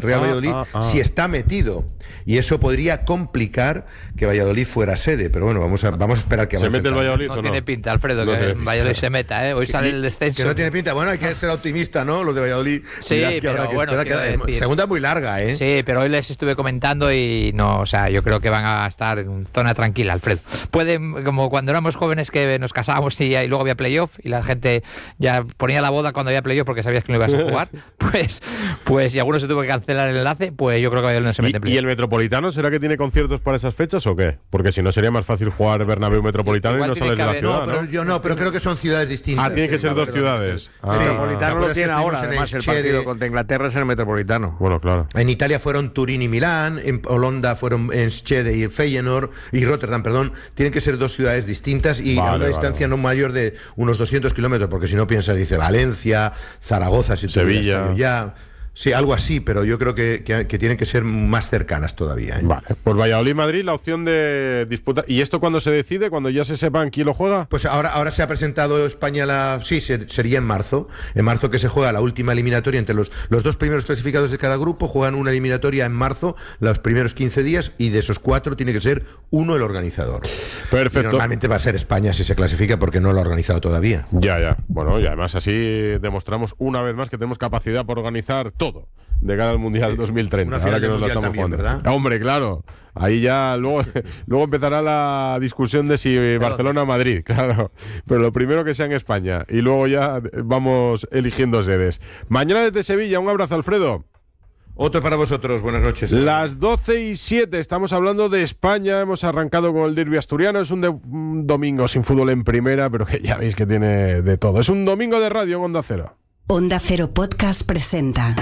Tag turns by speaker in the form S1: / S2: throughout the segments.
S1: Real Valladolid si está metido. Y eso podría complicar que Valladolid fuera sede. Pero bueno, vamos a esperar que avance.
S2: ¿Se mete el Valladolid
S3: no
S2: o no?
S3: tiene pinta, Alfredo,
S2: No
S3: que
S2: tiene
S3: el Valladolid se meta, ¿eh? Hoy sale el descenso.
S1: Que no tiene pinta. Bueno, hay que ser optimista, ¿no? Los de Valladolid.
S3: Sí,
S1: Mirad que
S3: pero
S1: habrá que
S3: bueno,
S1: esperar que segunda muy larga, ¿eh?
S3: Sí, pero hoy les estuve comentando y no, o sea, yo creo que van a estar en zona tranquila, Alfredo. Pueden, como cuando éramos jóvenes que nos casábamos y luego había playoff y la gente ya ponía la boda cuando había playoff porque sabías que no ibas a jugar, pues y algunos se tuvo que cancelar el enlace, pues yo creo que Valladolid no se mete en playoff.
S2: ¿Y el Metropolitano será que tiene conciertos para esas fechas o qué? Porque si no sería más fácil jugar Bernabéu Metropolitano
S3: Igual
S2: y no
S3: tiene
S2: sales de la
S3: que
S2: ciudad,
S1: ¿no? Pero creo que son ciudades distintas.
S2: Tiene que ser dos ciudades.
S4: El Metropolitano lo tiene ahora,
S1: en
S4: además el partido contra Inglaterra es en el Metropolitano.
S2: Bueno, claro.
S1: En Italia fueron Turín y Milán, en Holanda fueron Enschede y Feyenoord y Rotterdam, perdón. Tienen que ser dos ciudades distintas y a una distancia no mayor de unos 200 kilómetros, porque si no piensas, dice Valencia, Zaragoza, si
S2: Sevilla.
S1: Ya. Sí, algo así, pero yo creo que tienen que ser más cercanas todavía, ¿eh?
S2: Vale, pues Valladolid-Madrid, la opción de disputa. ¿Y esto cuándo se decide? ¿Cuando ya se sepan quién lo juega?
S1: Pues ahora se ha presentado España sería en marzo. En marzo que se juega la última eliminatoria entre los dos primeros clasificados de cada grupo, juegan una eliminatoria en marzo, los primeros 15 días, y de esos 4 tiene que ser uno el organizador.
S2: Perfecto.
S1: Y normalmente va a ser España si se clasifica porque no lo ha organizado todavía.
S2: Ya. Bueno, y además así demostramos una vez más que tenemos capacidad para organizar todo de cara al Mundial 2030.
S1: Una final
S2: ahora que
S1: de
S2: nos la
S1: Mundial
S2: estamos
S1: también,
S2: jugando.
S1: ¿verdad?
S2: Hombre, claro. Ahí ya luego empezará la discusión de si Barcelona o Madrid, claro. Pero lo primero que sea en España y luego ya vamos eligiendo sedes. Mañana desde Sevilla, un abrazo, Alfredo.
S1: Otro para vosotros, buenas noches.
S2: Las 12:07, estamos hablando de España, hemos arrancado con el derbi asturiano, es un domingo sin fútbol en primera, pero que ya veis que tiene de todo. Es un domingo de radio en Onda Cero.
S5: Onda Cero Podcast presenta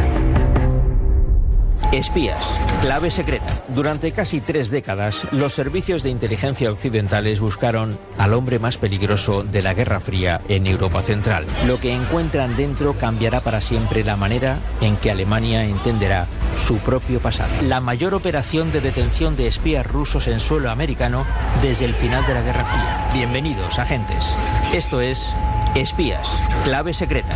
S6: Espías, clave secreta. Durante casi 3 décadas, los servicios de inteligencia occidentales buscaron al hombre más peligroso de la Guerra Fría en Europa Central. Lo que encuentran dentro cambiará para siempre la manera en que Alemania entenderá su propio pasado. La mayor operación de detención de espías rusos en suelo americano desde el final de la Guerra Fría. Bienvenidos, agentes. Esto es Espías, clave secreta.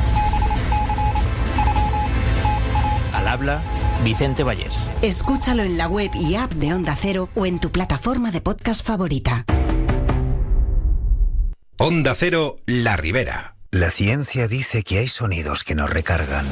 S6: Al habla Vicente Vallés.
S5: Escúchalo en la web y app de Onda Cero o en tu plataforma de podcast favorita.
S7: Onda Cero, La Ribera. La ciencia dice que hay sonidos que nos recargan.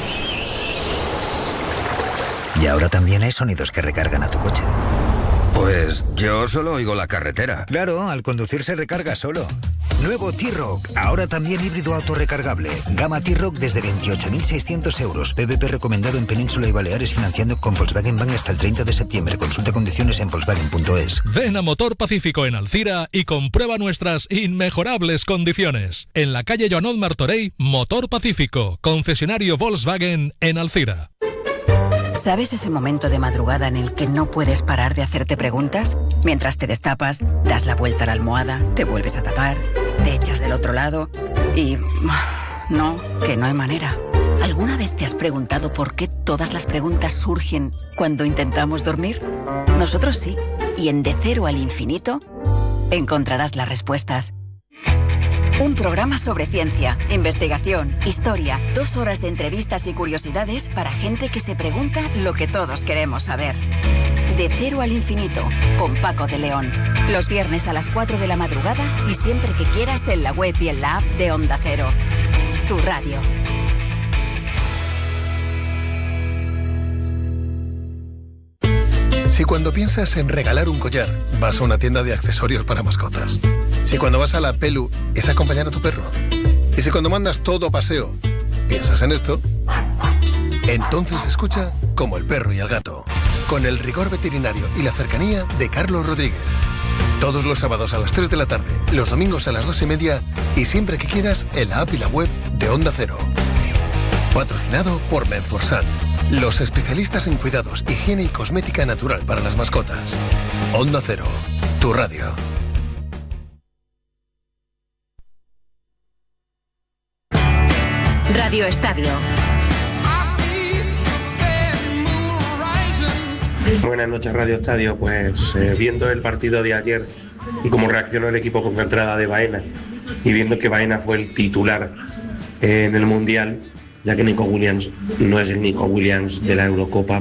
S7: Y ahora también hay sonidos que recargan a tu coche.
S8: Pues yo solo oigo la carretera.
S7: Claro, al conducir se recarga solo. Nuevo T-Roc, ahora también híbrido autorrecargable. Gama T-Roc desde 28.600 euros. PVP recomendado en Península y Baleares, financiando con Volkswagen Bank hasta el 30 de septiembre. Consulta condiciones en Volkswagen.es.
S9: Ven a Motor Pacífico en Alcira y comprueba nuestras inmejorables condiciones. En la calle Joanot Martorell, Motor Pacífico, concesionario Volkswagen en Alcira.
S5: ¿Sabes ese momento de madrugada en el que no puedes parar de hacerte preguntas? Mientras te destapas, das la vuelta a la almohada, te vuelves a tapar, te echas del otro lado y... no, que no hay manera. ¿Alguna vez te has preguntado por qué todas las preguntas surgen cuando intentamos dormir? Nosotros sí. Y en De Cero al Infinito encontrarás las respuestas. Un programa sobre ciencia, investigación, historia, 2 horas de entrevistas y curiosidades para gente que se pregunta lo que todos queremos saber. De Cero al Infinito, con Paco de León. Los viernes a las 4 de la madrugada y siempre que quieras en la web y en la app de Onda Cero. Tu radio.
S10: Si cuando piensas en regalar un collar, vas a una tienda de accesorios para mascotas. Si cuando vas a la Pelu es acompañar a tu perro. Y si cuando mandas todo a paseo, piensas en esto, entonces escucha Como el perro y el gato, con el rigor veterinario y la cercanía de Carlos Rodríguez. Todos los sábados a las 3 de la tarde, los domingos a las 2:30 y siempre que quieras en la app y la web de Onda Cero. Patrocinado por Menforsan, los especialistas en cuidados, higiene y cosmética natural para las mascotas. Onda Cero, tu radio.
S11: Radio Estadio.
S12: Buenas noches, Radio Estadio. Pues viendo el partido de ayer y cómo reaccionó el equipo con la entrada de Baena y viendo que Baena fue el titular en el Mundial, ya que Nico Williams no es el Nico Williams de la Eurocopa,